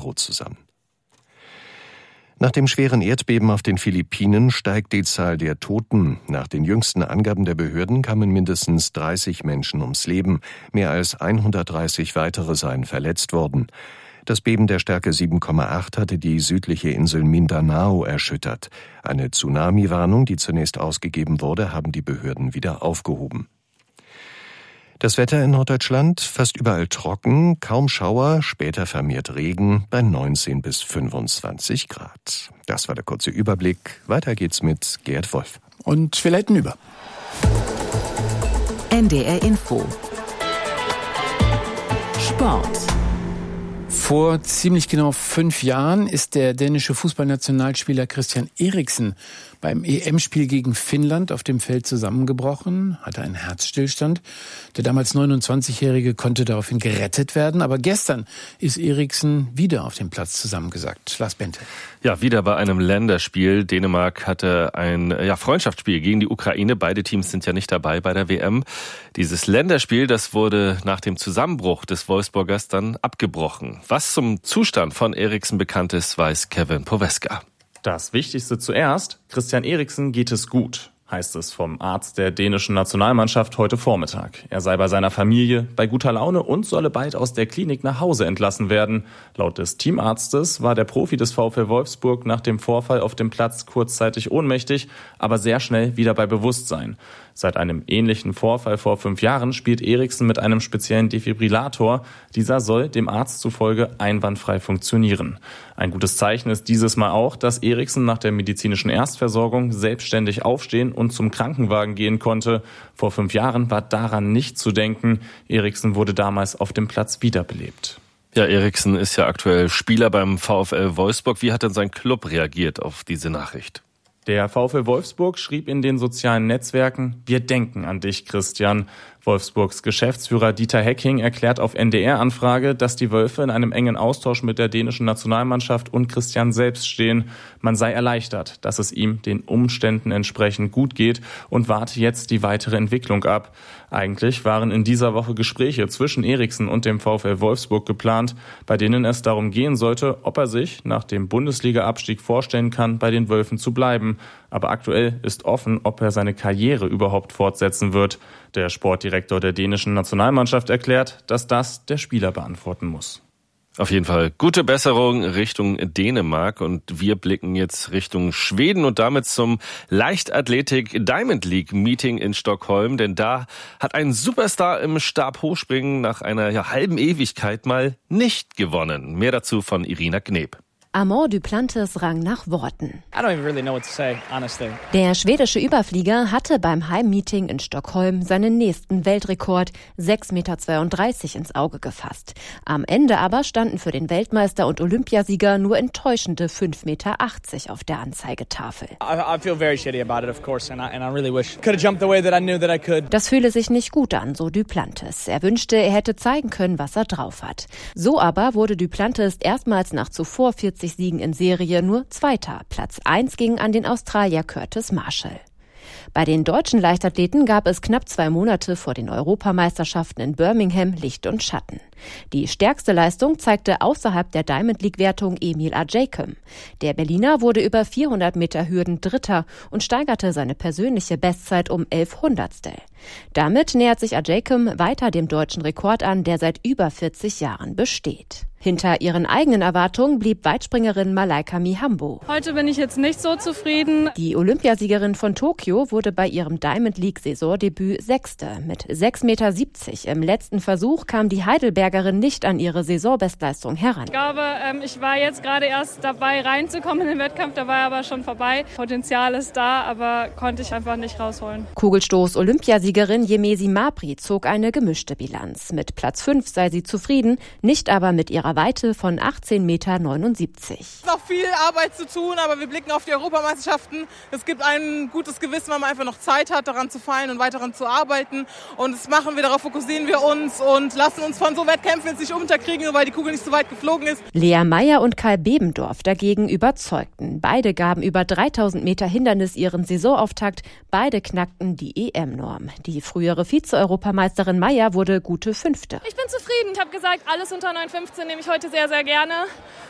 Euro zusammen. Nach dem schweren Erdbeben auf den Philippinen steigt die Zahl der Toten. Nach den jüngsten Angaben der Behörden kamen mindestens 30 Menschen ums Leben. Mehr als 130 weitere seien verletzt worden. Das Beben der Stärke 7,8 hatte die südliche Insel Mindanao erschüttert. Eine Tsunami-Warnung, die zunächst ausgegeben wurde, haben die Behörden wieder aufgehoben. Das Wetter in Norddeutschland fast überall trocken, kaum Schauer, später vermehrt Regen bei 19 bis 25 Grad. Das war der kurze Überblick. Weiter geht's mit Gerd Wolf. Und wir leiten über. NDR Info. Sport. Vor ziemlich genau 5 Jahren ist der dänische Fußballnationalspieler Christian Eriksen beim EM-Spiel gegen Finnland auf dem Feld zusammengebrochen, hatte einen Herzstillstand. Der damals 29-Jährige konnte daraufhin gerettet werden. Aber gestern ist Eriksen wieder auf dem Platz zusammengesackt. Lars Bente. Ja, wieder bei einem Länderspiel. Dänemark hatte ein Freundschaftsspiel gegen die Ukraine. Beide Teams sind ja nicht dabei bei der WM. Dieses Länderspiel, das wurde nach dem Zusammenbruch des Wolfsburgers dann abgebrochen. Was zum Zustand von Eriksen bekannt ist, weiß Kevin Poweska. Das Wichtigste zuerst, Christian Eriksen geht es gut, heißt es vom Arzt der dänischen Nationalmannschaft heute Vormittag. Er sei bei seiner Familie bei guter Laune und solle bald aus der Klinik nach Hause entlassen werden. Laut des Teamarztes war der Profi des VfL Wolfsburg nach dem Vorfall auf dem Platz kurzzeitig ohnmächtig, aber sehr schnell wieder bei Bewusstsein. Seit einem ähnlichen Vorfall vor 5 Jahren spielt Eriksen mit einem speziellen Defibrillator. Dieser soll dem Arzt zufolge einwandfrei funktionieren. Ein gutes Zeichen ist dieses Mal auch, dass Eriksen nach der medizinischen Erstversorgung selbstständig aufstehen und zum Krankenwagen gehen konnte. Vor 5 Jahren war daran nicht zu denken. Eriksen wurde damals auf dem Platz wiederbelebt. Ja, Eriksen ist ja aktuell Spieler beim VfL Wolfsburg. Wie hat denn sein Club reagiert auf diese Nachricht? Der VfL Wolfsburg schrieb in den sozialen Netzwerken: Wir denken an dich, Christian. Wolfsburgs Geschäftsführer Dieter Hecking erklärt auf NDR-Anfrage, dass die Wölfe in einem engen Austausch mit der dänischen Nationalmannschaft und Christian selbst stehen. Man sei erleichtert, dass es ihm den Umständen entsprechend gut geht und warte jetzt die weitere Entwicklung ab. Eigentlich waren in dieser Woche Gespräche zwischen Eriksen und dem VfL Wolfsburg geplant, bei denen es darum gehen sollte, ob er sich nach dem Bundesliga-Abstieg vorstellen kann, bei den Wölfen zu bleiben. Aber aktuell ist offen, ob er seine Karriere überhaupt fortsetzen wird. Der Sportdirektor der dänischen Nationalmannschaft erklärt, dass das der Spieler beantworten muss. Auf jeden Fall gute Besserung Richtung Dänemark und wir blicken jetzt Richtung Schweden und damit zum Leichtathletik Diamond League Meeting in Stockholm, denn da hat ein Superstar im Stabhochspringen nach einer halben Ewigkeit mal nicht gewonnen. Mehr dazu von Irina Gneb. Armand Duplantis rang nach Worten. Der schwedische Überflieger hatte beim Heimmeeting in Stockholm seinen nächsten Weltrekord 6,32 Meter ins Auge gefasst. Am Ende aber standen für den Weltmeister und Olympiasieger nur enttäuschende 5,80 Meter auf der Anzeigetafel. Das fühle sich nicht gut an, so Duplantis. Er wünschte, er hätte zeigen können, was er drauf hat. So aber wurde Duplantis erstmals nach zuvor 40 Siegen in Serie nur Zweiter. Platz 1 ging an den Australier Curtis Marshall. Bei den deutschen Leichtathleten gab es knapp 2 Monate vor den Europameisterschaften in Birmingham Licht und Schatten. Die stärkste Leistung zeigte außerhalb der Diamond League-Wertung Emil Ajaycem. Der Berliner wurde über 400 Meter Hürden Dritter und steigerte seine persönliche Bestzeit um 11 Hundertstel. Damit nähert sich Ajaycem weiter dem deutschen Rekord an, der seit über 40 Jahren besteht. Hinter ihren eigenen Erwartungen blieb Weitspringerin Malaika Mihambo. Heute bin ich jetzt nicht so zufrieden. Die Olympiasiegerin von Tokio wurde bei ihrem Diamond League Saisondebüt Sechste. Mit 6,70 Meter im letzten Versuch kam die Heidelbergerin nicht an ihre Saisonbestleistung heran. Ich glaube, ich war jetzt gerade erst dabei reinzukommen in den Wettkampf, da war aber schon vorbei. Potenzial ist da, aber konnte ich einfach nicht rausholen. Kugelstoß-Olympiasiegerin Jemesi Mabry zog eine gemischte Bilanz. Mit Platz 5 sei sie zufrieden, nicht aber mit ihrer Weite von 18,79 Meter. Es ist noch viel Arbeit zu tun, aber wir blicken auf die Europameisterschaften. Es gibt ein gutes Gewissen, weil man einfach noch Zeit hat, daran zu feilen und weiter daran zu arbeiten. Und das machen wir, darauf fokussieren wir uns und lassen uns von so Wettkämpfen jetzt nicht unterkriegen, nur weil die Kugel nicht so weit geflogen ist. Lea Meyer und Kai Bebendorf dagegen überzeugten. Beide gaben über 3000 Meter Hindernis ihren Saisonauftakt. Beide knackten die EM-Norm. Die frühere Vize-Europameisterin Meyer wurde gute Fünfte. Ich bin zufrieden. Ich habe gesagt, alles unter 9,15 nehme ich heute sehr, sehr gerne.